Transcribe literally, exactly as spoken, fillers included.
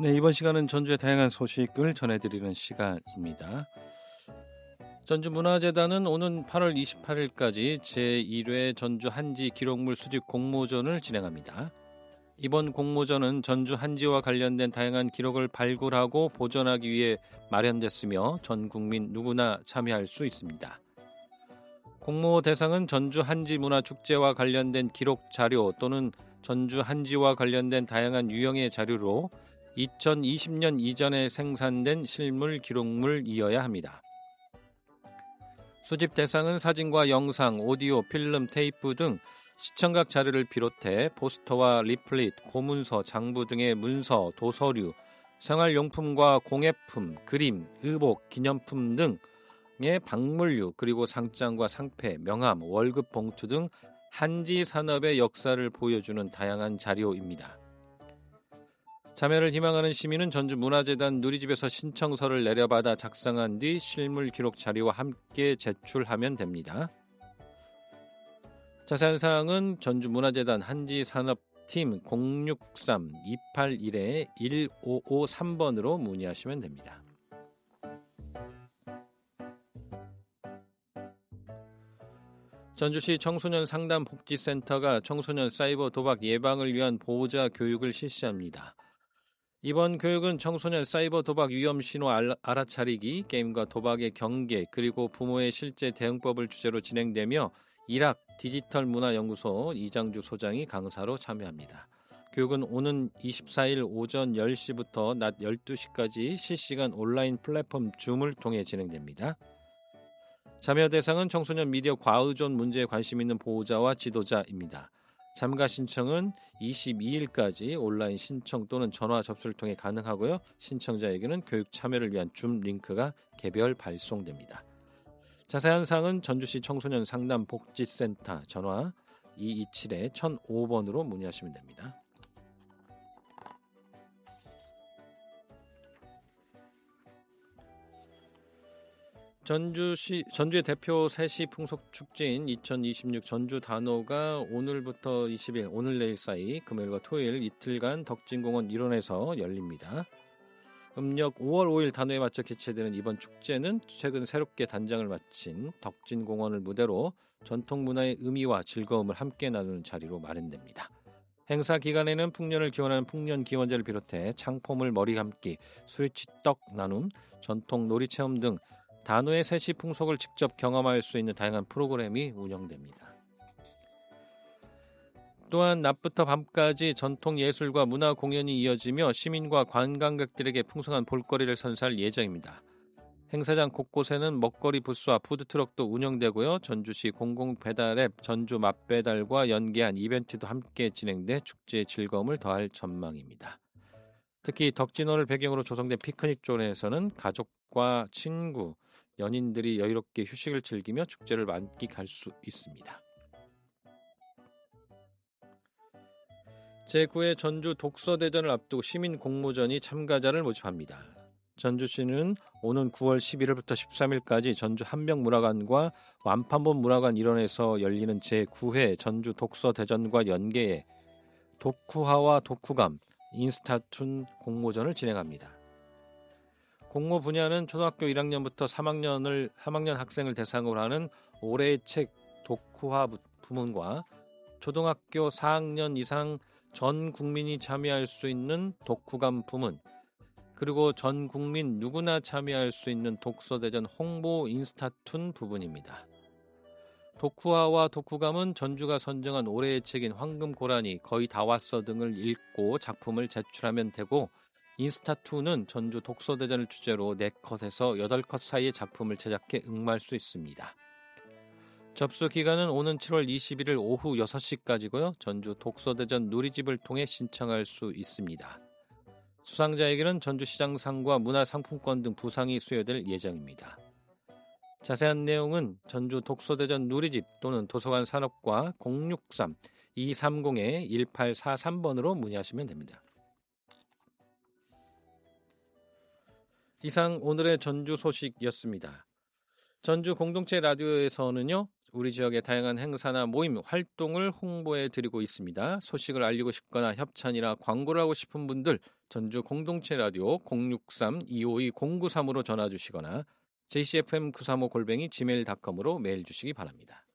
네, 이번 시간은 전주의 다양한 소식을 전해드리는 시간입니다. 전주문화재단은 오는 팔월 이십팔일까지 제일 회 전주 한지 기록물 수집 공모전을 진행합니다. 이번 공모전은 전주 한지와 관련된 다양한 기록을 발굴하고 보존하기 위해 마련됐으며 전 국민 누구나 참여할 수 있습니다. 공모 대상은 전주 한지 문화축제와 관련된 기록 자료 또는 전주 한지와 관련된 다양한 유형의 자료로 이천이십 년 이전에 생산된 실물 기록물이어야 합니다. 수집 대상은 사진과 영상, 오디오, 필름, 테이프 등 시청각 자료를 비롯해 포스터와 리플릿, 고문서, 장부 등의 문서, 도서류, 생활용품과 공예품, 그림, 의복, 기념품 등의 박물류, 그리고 상장과 상패, 명함, 월급 봉투 등 한지 산업의 역사를 보여주는 다양한 자료입니다. 참여를 희망하는 시민은 전주문화재단 누리집에서 신청서를 내려받아 작성한 뒤 실물 기록 자료와 함께 제출하면 됩니다. 자세한 사항은 전주문화재단 한지산업팀 공육삼 이팔일 일오오삼 번으로 문의하시면 됩니다. 전주시 청소년 상담복지센터가 청소년 사이버 도박 예방을 위한 보호자 교육을 실시합니다. 이번 교육은 청소년 사이버 도박 위험 신호 알아차리기, 게임과 도박의 경계, 그리고 부모의 실제 대응법을 주제로 진행되며 일학 디지털문화연구소 이장주 소장이 강사로 참여합니다. 교육은 오는 이십사일 오전 열 시부터 낮 열두 시까지 실시간 온라인 플랫폼 줌을 통해 진행됩니다. 참여 대상은 청소년 미디어 과의존 문제에 관심 있는 보호자와 지도자입니다. 참가 신청은 이십이일까지 온라인 신청 또는 전화 접수를 통해 가능하고요. 신청자에게는 교육 참여를 위한 줌 링크가 개별 발송됩니다. 자세한 사항은 전주시 청소년 상담복지센터 전화 이이칠 천오 번으로 문의하시면 됩니다. 전주시, 전주의 대표 세시 풍속축제인 이천이십육 전주 단오가 오늘부터 이십일, 오늘 내일 사이 금요일과 토요일 이틀간 덕진공원 일원에서 열립니다. 음력 오월 오일 단오에 맞춰 개최되는 이번 축제는 최근 새롭게 단장을 마친 덕진공원을 무대로 전통문화의 의미와 즐거움을 함께 나누는 자리로 마련됩니다. 행사 기간에는 풍년을 기원하는 풍년기원제를 비롯해 창포물 머리 감기, 수리치떡 나눔, 전통 놀이체험 등 단오의 세시 풍속을 직접 경험할 수 있는 다양한 프로그램이 운영됩니다. 또한 낮부터 밤까지 전통 예술과 문화 공연이 이어지며 시민과 관광객들에게 풍성한 볼거리를 선사할 예정입니다. 행사장 곳곳에는 먹거리 부스와 푸드트럭도 운영되고요. 전주시 공공배달앱 전주 맛배달과 연계한 이벤트도 함께 진행돼 축제의 즐거움을 더할 전망입니다. 특히 덕진호를 배경으로 조성된 피크닉 존에서는 가족과 친구, 연인들이 여유롭게 휴식을 즐기며 축제를 만끽할 수 있습니다. 제구 회 전주 독서대전을 앞두고 시민 공모전이 참가자를 모집합니다. 전주시는 오는 구월 십일일부터 십삼일까지 전주 한명문화관과 완판본 문화관 일원에서 열리는 제구 회 전주 독서대전과 연계해 독후화와 독후감, 인스타툰 공모전을 진행합니다. 공모 분야는 초등학교 일 학년부터 삼 학년을 삼 학년 학생을 대상으로 하는 올해의 책 독후화 부문과 초등학교 사 학년 이상 전 국민이 참여할 수 있는 독후감 부문, 그리고 전 국민 누구나 참여할 수 있는 독서대전 홍보 인스타툰 부분입니다. 독후화와 독후감은 전주가 선정한 올해의 책인 황금고라니, 거의 다 왔어 등을 읽고 작품을 제출하면 되고, 인스타툰은 전주 독서대전을 주제로 네 컷에서 여덟 컷 사이의 작품을 제작해 응모할 수 있습니다. 접수 기간은 오는 칠월 이십일일 오후 여섯 시까지고요. 전주 독서대전 누리집을 통해 신청할 수 있습니다. 수상자에게는 전주시장상과 문화상품권 등 부상이 수여될 예정입니다. 자세한 내용은 전주 독서대전 누리집 또는 도서관 산업과 공육삼 이삼공 일팔사삼 번으로 문의하시면 됩니다. 이상 오늘의 전주 소식이었습니다. 전주 공동체 라디오에서는요, 우리 지역의 다양한 행사나 모임, 활동을 홍보해 드리고 있습니다. 소식을 알리고 싶거나 협찬이나 광고를 하고 싶은 분들 전주 공동체 라디오 공육삼 이오이 공구삼으로 전화 주시거나 제이씨에프엠 구삼오 골뱅이 지메일 닷컴으로 메일 주시기 바랍니다.